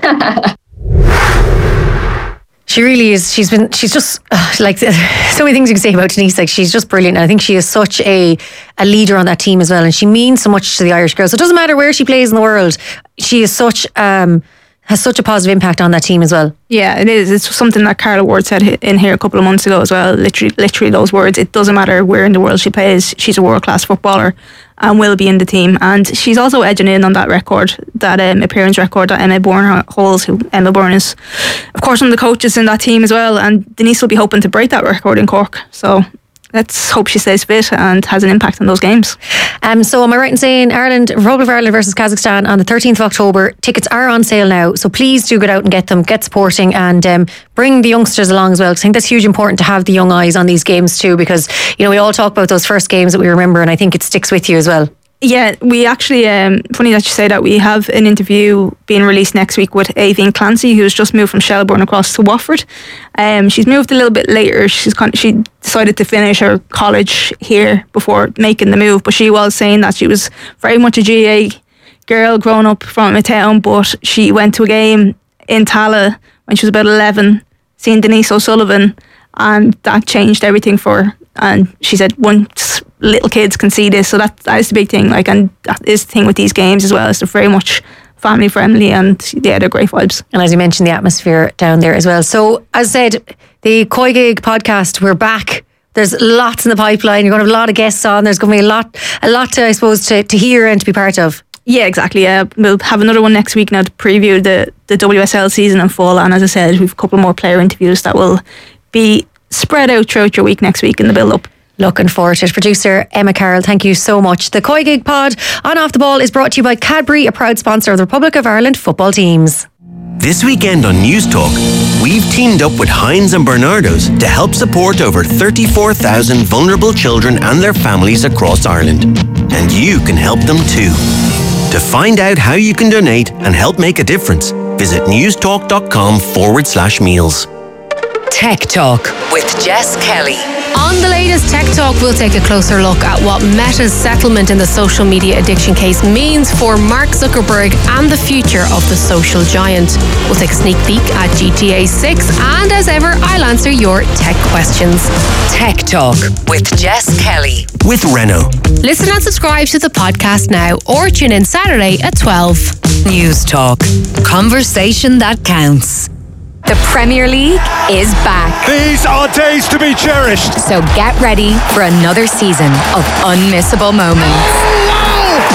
She really is. She's been. She's just uh, like so many things you can say about Denise. Like, she's just brilliant. And I think she is such a a leader on that team as well, and she means so much to the Irish girls. So it doesn't matter where she plays in the world. She is such um has such a positive impact on that team as well. Yeah, it is. It's something that Carla Ward said in here a couple of months ago as well. Literally, literally those words. It doesn't matter where in the world she plays. She's a world class footballer and will be in the team. And she's also edging in on that record, that um, appearance record that Emma Bourne holds. Who Emma Bourne is, of course, one of the coaches in that team as well. And Denise will be hoping to break that record in Cork. So let's hope she stays fit and has an impact on those games. Um, so am I right in saying Ireland, Republic of Ireland versus Kazakhstan on the thirteenth of October? Tickets are on sale now, so please do get out and get them, get supporting, and um, bring the youngsters along as well, because I think that's huge important to have the young eyes on these games too, because, you know, we all talk about those first games that we remember, and I think it sticks with you as well. Yeah, we actually, um, funny that you say that, we have an interview being released next week with Aoibhinn Clancy, who's just moved from Shelbourne across to Watford. Um, she's moved a little bit later. She's con- she decided to finish her college here before making the move, but she was saying that she was very much a G A A girl growing up from a town, but she went to a game in Tala when she was about eleven, seeing Denise O'Sullivan, and that changed everything for her. And she said, once little kids can see this, so that that is the big thing. Like, and that is the thing with these games as well, is they're very much family friendly, and yeah, they're great vibes. And as you mentioned, the atmosphere down there as well. So, as I said, the Koi Gig podcast, we're back. There's lots in the pipeline. You're going to have a lot of guests on. There's going to be a lot, a lot to, I suppose, to, to hear and to be part of. Yeah, exactly. Yeah, we'll have another one next week now to preview the the W S L season in full. And as I said, we've a couple more player interviews that will be spread out throughout your week next week in the build-up. Looking forward to it. Producer Emma Carroll, thank you so much. The Koi Gig Pod on Off the Ball is brought to you by Cadbury, a proud sponsor of the Republic of Ireland football teams. This weekend on News Talk, we've teamed up with Heinz and Bernardo's to help support over thirty-four thousand vulnerable children and their families across Ireland. And you can help them too. To find out how you can donate and help make a difference, visit newstalk.com forward slash meals. Tech Talk with Jess Kelly. On the latest Tech Talk, we'll take a closer look at what Meta's settlement in the social media addiction case means for Mark Zuckerberg and the future of the social giant. We'll take a sneak peek at G T A six, and as ever, I'll answer your tech questions. Tech Talk with Jess Kelly. With Renault. Listen and subscribe to the podcast now, or tune in Saturday at twelve. News Talk. Conversation that counts. The Premier League is back. These are days to be cherished. So get ready for another season of unmissable moments. Oh, wow, brilliant!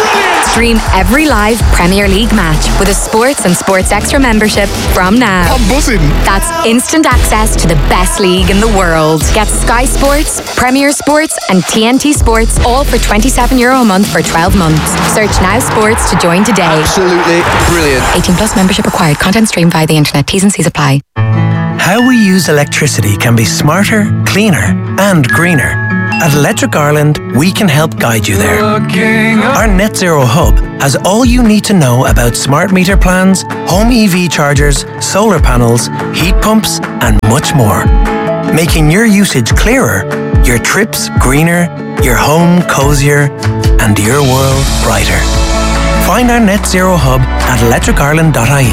Stream every live Premier League match with a Sports and Sports Extra membership from now. I'm buzzing. That's instant access to the best league in the world. Get Sky Sports, Premier Sports and T N T Sports all for twenty-seven euro a month for twelve months. Search Now Sports to join today. Absolutely brilliant. eighteen plus membership required. Content streamed via the internet. T's and C's apply. How we use electricity can be smarter, cleaner and greener. At Electric Ireland, we can help guide you there. Our Net Zero Hub has all you need to know about smart meter plans, home E V chargers, solar panels, heat pumps and much more. Making your usage clearer, your trips greener, your home cozier and your world brighter. Find our Net Zero Hub at electric ireland dot I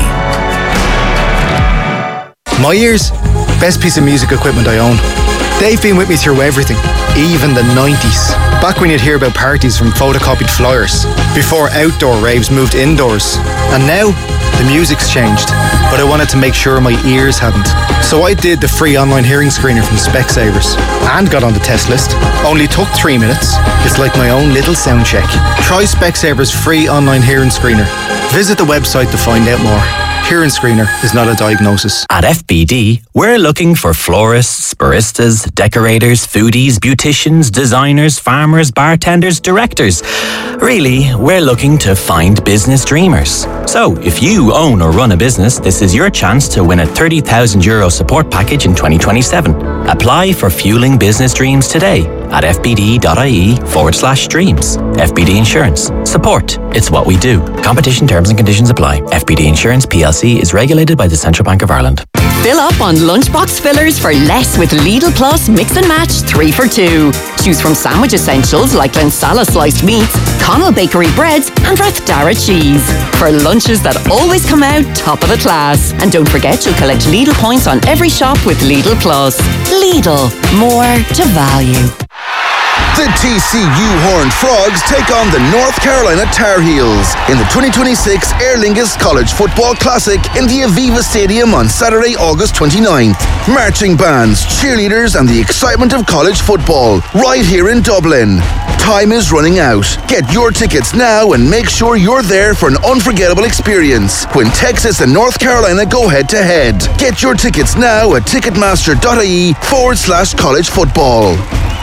E. My ears, best piece of music equipment I own. They've been with me through everything, even the nineties. Back when you'd hear about parties from photocopied flyers, before outdoor raves moved indoors. And now, the music's changed, but I wanted to make sure my ears hadn't. So I did the free online hearing screener from Specsavers and got on the test list. Only took three minutes. It's like my own little sound check. Try Specsavers free online hearing screener. Visit the website to find out more. Hearing screener is not a diagnosis. At F B D, we're looking for florists, baristas, decorators, foodies, beauticians, designers, farmers, bartenders, directors. Really, we're looking to find business dreamers. So, if you own or run a business, this is your chance to win a thirty thousand euro support package in twenty twenty-seven. Apply for Fueling Business Dreams today at fbd.ie forward slash dreams. F B D Insurance. Support. It's what we do. Competition terms and conditions apply. F B D Insurance P L C is regulated by the Central Bank of Ireland. Fill up on lunchbox fillers for less with Lidl Plus Mix and Match three for two. Choose from sandwich essentials like Glensala sliced meats, Connell Bakery breads and Rathdara cheese. For lunches that always come out top of the class. And don't forget you'll collect Lidl points on every shop with Lidl Plus. Lidl. More to value. The T C U Horned Frogs take on the North Carolina Tar Heels in the twenty twenty-six Aer Lingus College Football Classic in the Aviva Stadium on Saturday, August twenty-ninth. Marching bands, cheerleaders and the excitement of college football right here in Dublin. Time is running out. Get your tickets now and make sure you're there for an unforgettable experience when Texas and North Carolina go head to head. Get your tickets now at ticketmaster.ie forward slash college football.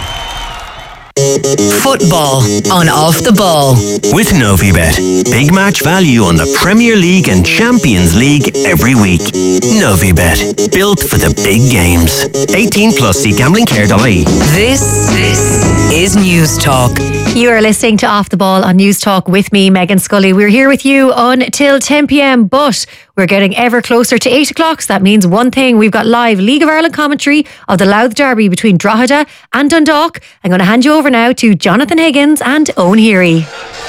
Football on Off the Ball. With Novibet. Big match value on the Premier League and Champions League every week. Novibet. Built for the big games. eighteen plus, see gambling care dot I E. This, this is News Talk. You are listening to Off the Ball on News Talk with me, Megan Scully. We're here with you until ten p.m, but we're getting ever closer to eight o'clock. So that means one thing. We've got live League of Ireland commentary of the Louth Derby between Drogheda and Dundalk. I'm going to hand you over now to Jonathan Higgins and Owen Heary.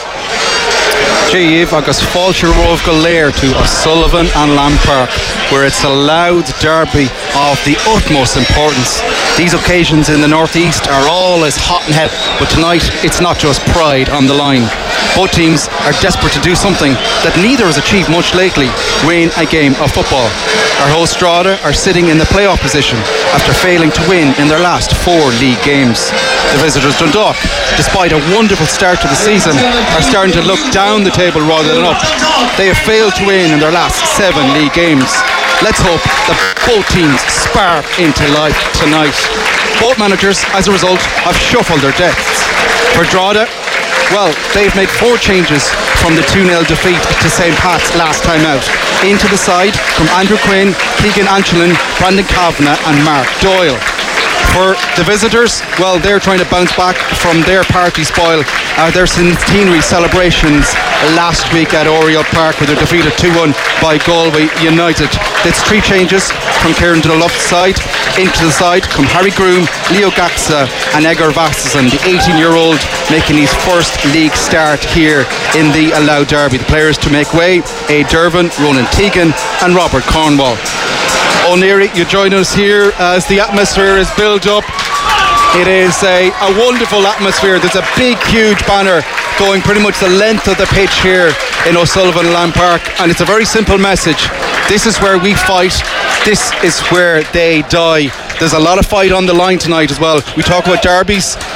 Díomh agus fáilte romh go léir to O'Sullivan and Lamb Park, where it's a Louth derby of the utmost importance. These occasions in the northeast are always hot and heavy, but tonight it's not just pride on the line. Both teams are desperate to do something that neither has achieved much lately: win a game of football. Our hosts Drogheda are sitting in the playoff position after failing to win in their last four league games. The visitors Dundalk, despite a wonderful start to the season, are starting to look down the table rather than up. They have failed to win in their last seven league games. Let's hope that both teams spark into life tonight. Both managers, as a result, have shuffled their decks. For Drogheda, well, they've made four changes from the two nil defeat to Saint Pat's last time out. Into the side from Andrew Quinn, Keegan Anchelin, Brandon Kavanagh and Mark Doyle. For the visitors, well, they're trying to bounce back from their party spoil, uh, their centenary celebrations last week at Oriel Park, where they're defeated two one by Galway United. That's three changes from Kieran to the left side. Into the side come Harry Groom, Leo Gaxa and Egor Vassison, the eighteen-year-old making his first league start here in the Louth Derby. The players to make way: A. Dervin, Ronan Teagan and Robert Cornwall. O'Neary, you join us here as the atmosphere is built up. It is a, a wonderful atmosphere. There's a big, huge banner going pretty much the length of the pitch here in O'Sullivan Lamb Park, and it's a very simple message. This is where we fight. This is where they die. There's a lot of fight on the line tonight as well. We talk about derbies.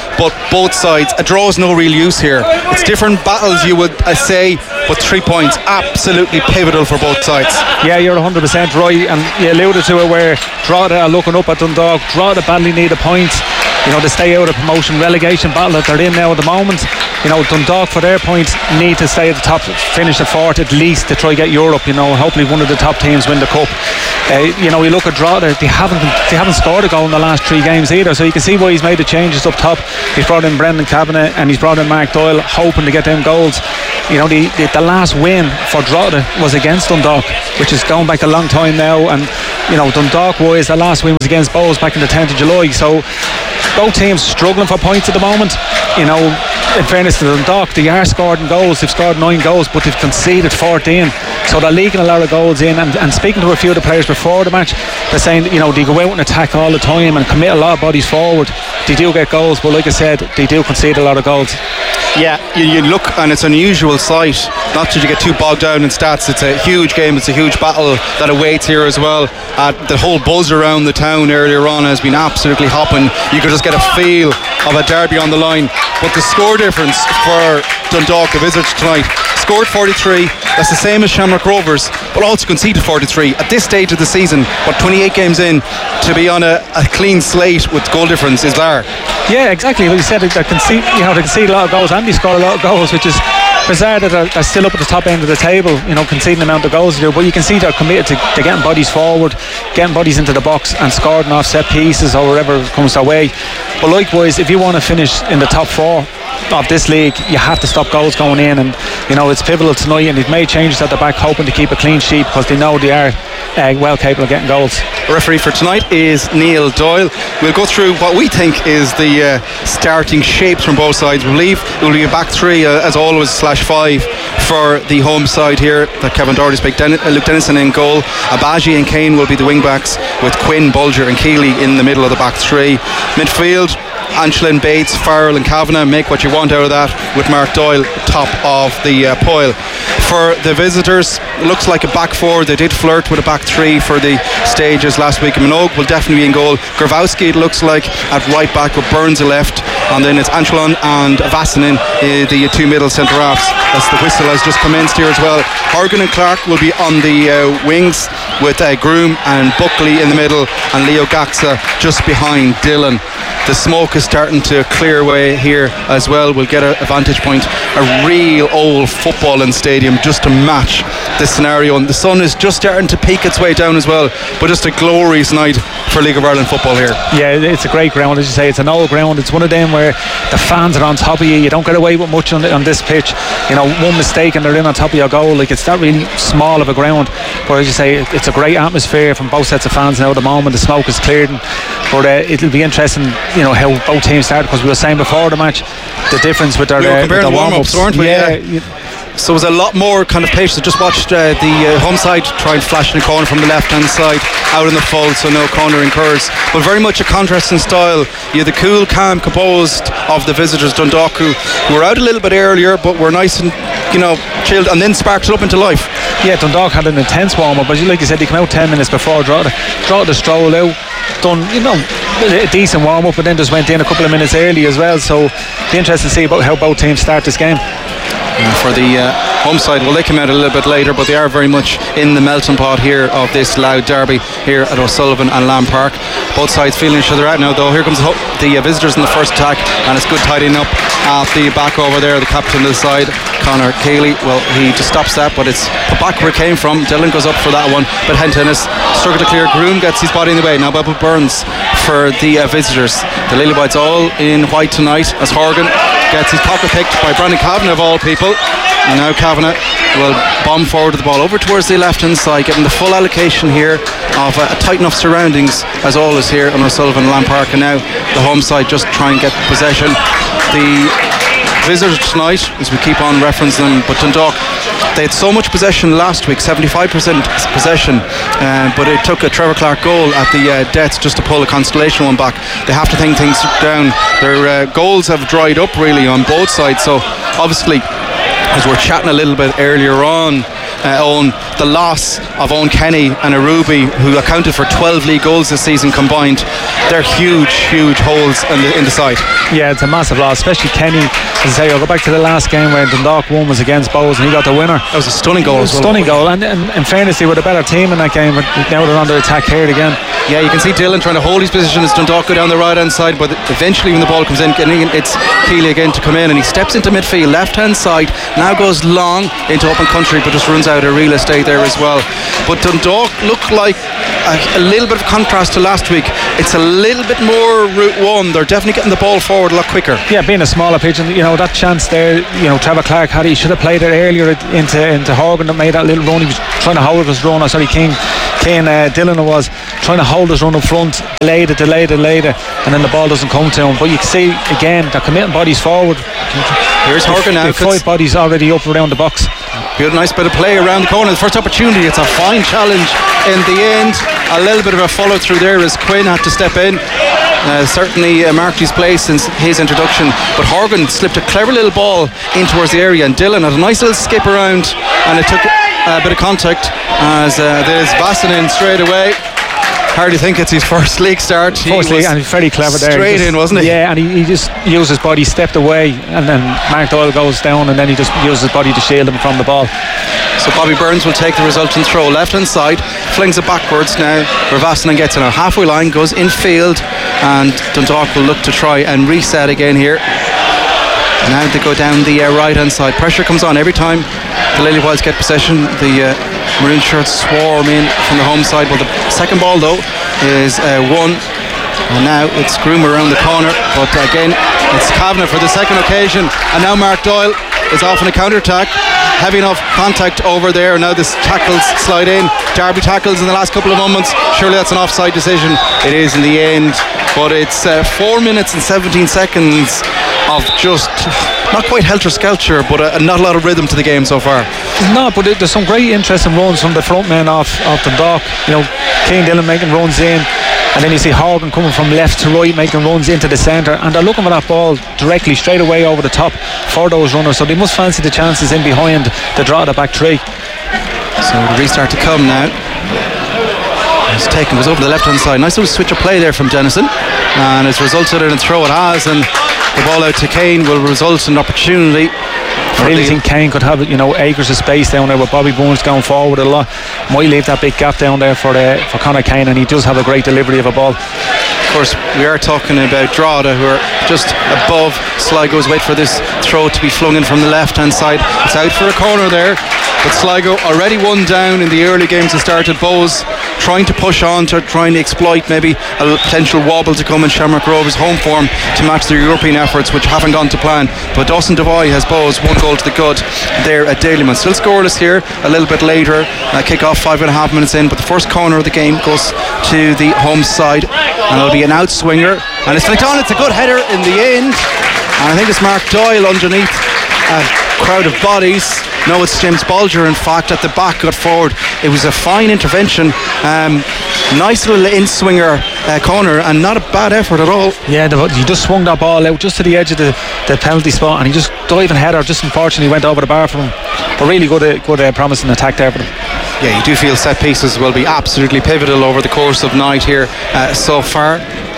but both sides, a draw is no real use here. It's different battles, you would uh, say, but three points absolutely pivotal for both sides. Yeah, you're one hundred percent right, and you alluded to it where Drogheda are looking up at Dundalk. Drogheda badly need a point, you know, to stay out of promotion relegation battle that they're in now at the moment. You know, Dundalk for their points need to stay at the top, finish at fourth at least to try get Europe. You know, hopefully one of the top teams win the cup. Uh, you know, you look at Drogheda, they haven't they haven't scored a goal in the last three games either, so you can see why he's made the changes up top. He's brought in Brendan Kavanagh and he's brought in Mark Doyle, hoping to get them goals. You know, the, the, the last win for Drogheda was against Dundalk, which is going back a long time now, and you know, Dundalk wise, the last win was against Bohs back in the tenth of July, so both teams struggling for points at the moment. You know, in fairness to Dundalk, they are scoring goals. They've scored nine goals, but they've conceded fourteen, so they're leaking a lot of goals in. And, and speaking to a few of the players before the match, they're saying, you know, they go out and attack all the time and commit a lot of bodies forward. They do get goals, but like I said, they do concede a lot of goals. Yeah, you, you look, and it's an unusual sight. Not that you get too bogged down in stats. It's a huge game. It's a huge battle that awaits here as well. Uh, the whole buzz around the town earlier on has been absolutely hopping. You could just get a feel of a derby on the line. But the score difference for Dundalk, the visitors tonight, scored forty-three. That's the same as Shamrock Rovers, but also conceded forty-three. At this stage of the season, what, twenty-eight games in, to be on a, a clean slate with goal difference is bizarre. Yeah, exactly. Well, you said they concede, you know, they concede a lot of goals and they score a lot of goals, which is bizarre that they're, they're still up at the top end of the table, you know, conceding the amount of goals they do. But you can see they're committed to, to getting bodies forward, getting bodies into the box and scoring off set pieces or whatever comes their way. But likewise, if you want to finish in the top four of this league, you have to stop goals going in, and you know, it's pivotal tonight, and they've made changes at the back hoping to keep a clean sheet because they know they are uh, well capable of getting goals. The referee for tonight is Neil Doyle. We'll go through what we think is the uh, starting shapes from both sides. We believe it will be a back three uh, as always slash five for the home side here. That Kevin Doherty speak. Den- uh, Luke Dennison in goal. Abaji and Kane will be the wing backs, with Quinn, Bulger and Keeley in the middle of the back three. Midfield, Anchlin, Bates, Farrell and Kavanagh. Make what you want out of that, with Mark Doyle top of the uh, pile. For the visitors, it looks like a back four. They did flirt with a back three for the stages last week. Minogue will definitely be in goal. Gravowski, it looks like, at right back, with Burns a left, and then it's Anchlin and Vassinen, uh, the two middle centre halves, as the whistle has just commenced here as well. Horgan and Clark will be on the uh, wings, with uh, Groom and Buckley in the middle, and Leo Gaxa just behind Dillon. The smoke is starting to clear away here as well. We'll get a, a vantage point, a real old footballing stadium just to match this scenario, and the sun is just starting to peek its way down as well. But just a glorious night for League of Ireland football here. Yeah, it's a great ground, as you say. It's an old ground. It's one of them where the fans are on top of you. You don't get away with much on, the, on this pitch. You know, one mistake and they're in on top of your goal. Like, it's not really small of a ground, but as you say, it's a great atmosphere from both sets of fans now at the moment. The smoke is cleared, but uh, it'll be interesting, you know, how both teams start, because we were saying before the match the difference with their, we were uh, comparing with their warm-ups, weren't we? Yeah, yeah. So it was a lot more kind of patience. I just watched uh, the uh, home side try and flash in the corner from the left hand side out in the fold, so no corner incurs, but very much a contrast in style. You had the cool, calm, composed of the visitors, Dundalk, who were out a little bit earlier but were nice and, you know, chilled, and then sparked it up into life. Yeah, Dundalk had an intense warm-up, but like you said, they came out ten minutes before Drogheda. Drogheda strolled out, done, you know, a decent warm-up, but then just went in a couple of minutes early as well, so it'll be interesting to see about how both teams start this game. Uh, for the uh, home side, well, they came out a little bit later, but they are very much in the melting pot here of this loud derby here at O'Sullivan and Lamb Park. Both sides feeling each other out now, though. Here comes the, the uh, visitors in the first attack, and it's good tidying up at the back over there. The captain of the side, Conor Keeley, well, he just stops that, but it's the back where it came from. Dylan goes up for that one, but Hentennis struggled to clear. Groom gets his body in the way. Now Bubble Burns for the uh, visitors. The Lily Whites all in white tonight, as Horgan gets his pocket picked by Brandon Kavanagh of all people. And now Kavanagh will bomb forward with the ball over towards the left hand side, getting the full allocation here of uh, tight enough surroundings as always here on O'Sullivan Lamb Park. And now the home side just try and get possession. The visitors tonight, as we keep on referencing them, but Dundalk, they had so much possession last week, seventy-five percent possession, uh, but it took a Trevor Clark goal at the uh, death just to pull a consolation one back. They have to think things down. Their uh, goals have dried up really on both sides, so obviously, as we're chatting a little bit earlier on, uh, Owen, the loss of Owen Kenny and Arubi, who accounted for twelve league goals this season combined, they're huge, huge holes in the, in the side. Yeah, it's a massive loss, especially Kenny. As I say, I'll go back to the last game where Dundalk won was against Bows and he got the winner. That was a stunning goal. It was a as well. stunning goal, and, and in fairness, they were a better team in that game, but now they're under attack here again. Yeah, you can see Dylan trying to hold his position as Dundalk go down the right hand side, but eventually when the ball comes in, it's Keeley again to come in, and he steps into midfield, left hand side, now goes long into open country, but just runs out of real estate there as well. But Dundalk look like a, a little bit of contrast to last week. It's a little bit more route one. They're definitely getting the ball forward a lot quicker. Yeah, being a smaller pitch, and you know that chance there, you know Trevor Clark had, he should have played it earlier into into Horgan that made that little run. He was trying to hold his run. Oh, sorry, King, King uh, Dylan was trying to hold his run up front, delayed it, delayed it, delayed it, and then the ball doesn't come to him. But you can see again they're committing bodies forward. Here's Horgan now. Five bodies already up around the box. Good, nice bit of play around the corner. The first opportunity. It's a fine challenge in the end. A little bit of a follow through there as Quinn had to step in. Uh, certainly uh, marked his place since his introduction, but Horgan slipped a clever little ball in towards the area, and Dylan had a nice little skip around, and it took a bit of contact as uh, there's Vasanen straight away. Hardly think it's his first league start. First league, and he's very clever there. Straight just, in, wasn't he? Yeah, and he, he just used his body, stepped away, and then Mark Doyle goes down, and then he just used his body to shield him from the ball. So Bobby Burns will take the resultant throw, left hand side, flings it backwards now. Vasanen gets in our halfway line, goes in field, and Dundalk will look to try and reset again here. Now they go down the uh, right hand side. Pressure comes on every time the Lily Wilds get possession. The uh, maroon shirts swarm in from the home side. Well, the second ball though is uh, one, and now it's Groom around the corner, but again it's Kavanagh for the second occasion, and now Mark Doyle is off on a counter attack. Heavy enough contact over there. Now this tackles slide in. Derby tackles in the last couple of moments. Surely that's an offside decision. It is in the end, but it's uh, four minutes and seventeen seconds of just not quite helter-skelter, but uh, not a lot of rhythm to the game so far. No, but it, there's some great interesting runs from the front men off, off the dock. You know, Kane Dillon making runs in, and then you see Horgan coming from left to right making runs into the centre, and they're looking for that ball directly straight away over the top for those runners, so they must fancy the chances in behind the draw of the back three. So the restart to come now. It's taken, was over the left hand side. Nice little switch of play there from Dennison, and it's resulted in a throw. It has, and the ball out to Kane will result in an opportunity. I really think Kane could have, you know, acres of space down there with Bobby Burns going forward a lot. Might leave that big gap down there for uh, for Conor Kane, and he does have a great delivery of a ball. Of course, we are talking about Drogheda, who are just above Sligo's. Wait for this throw to be flung in from the left hand side. It's out for a corner there, but Sligo already one down in the early games that started. Bowes trying to push on to trying to exploit maybe a potential wobble to come in Shamrock Rovers' home form to match their European efforts, which haven't gone to plan. But Dawson Devoy has Bowes one goal to the good there at Daleyman. Still scoreless here a little bit later. Uh, kick off five and a half minutes in, but the first corner of the game goes to the home side, and it'll be an outswinger, and it's flicked on. It's a good header in the end, and I think it's Mark Doyle underneath a crowd of bodies. No, it's James Bolger in fact at the back, got forward. It was a fine intervention. Um, nice little in-swinger uh, corner, and not a bad effort at all. Yeah, the, he just swung that ball out just to the edge of the, the penalty spot, and he just diving header, just unfortunately went over the bar for him. But really good, uh, good uh, promising attack there for them. Yeah, you do feel set pieces will be absolutely pivotal over the course of night here uh, so far.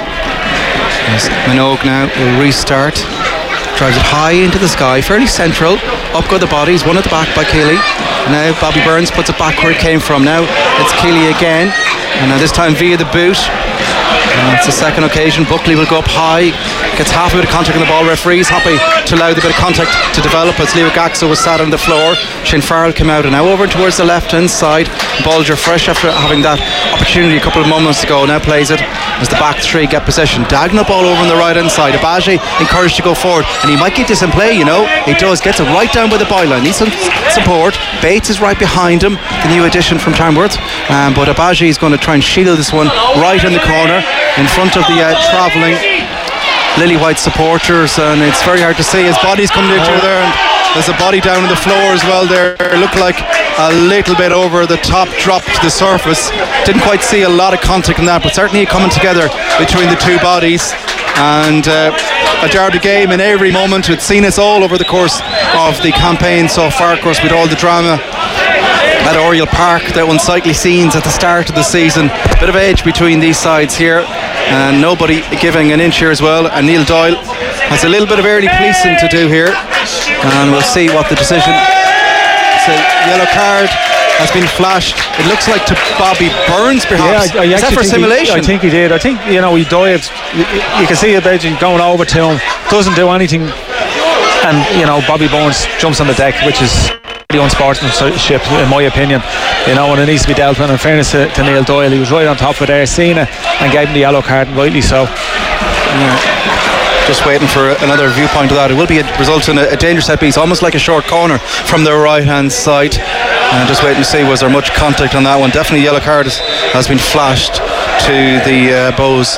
As Minogue now will restart. Drives it high into the sky, fairly central. Up go the bodies, one at the back by Keeley. Now Bobby Burns puts it back where it came from. Now it's Keeley again, and now this time via the boot. And it's the second occasion. Buckley will go up high, gets half a bit of contact on the ball. Referee's happy to allow the bit of contact to develop as Leo Gaxo was sat on the floor. Shane Farrell came out, and now over towards the left hand side. Bolger, fresh after having that opportunity a couple of moments ago, now plays it as the back three get possession. Diagonal ball over on the right hand side. Abaji encouraged to go forward, and he might get this in play, you know. He does, gets it right down by the byline. Needs some support. Bates is right behind him, the new addition from Tamworth, um, but Abaji is going to try and shield this one right in the corner in front of the uh, travelling Lily White supporters, and it's very hard to see as bodies come to each other, and there's a body down on the floor as well there. It looked like a little bit over the top, dropped to the surface. Didn't quite see a lot of contact in that, but certainly coming together between the two bodies. And uh, a derby game in every moment. It's seen us all over the course of the campaign so far, of course, with all the drama at Oriel Park. The unsightly scenes at the start of the season. Bit of edge between these sides here, and nobody giving an inch here as well. And Neil Doyle has a little bit of early policing to do here, and we'll see what the decision. It's a yellow card has been flashed. It looks like to Bobby Burns, perhaps. Yeah, I, I Is that for think simulation? He, I think he did. I think, you know, he dived. You, you can see Beijing going over to him, doesn't do anything, and you know Bobby Burns jumps on the deck, which is pretty unsportsmanship in my opinion. You know, and it needs to be dealt with. In fairness to, to Neil Doyle, he was right on top of there, seen it, and gave him the yellow card, rightly so. Yeah. Just waiting for another viewpoint of that. It will be a, result in a, a dangerous set piece, almost like a short corner from the right hand side. And just waiting to see was there much contact on that one. Definitely yellow card has, has been flashed to the uh, Bows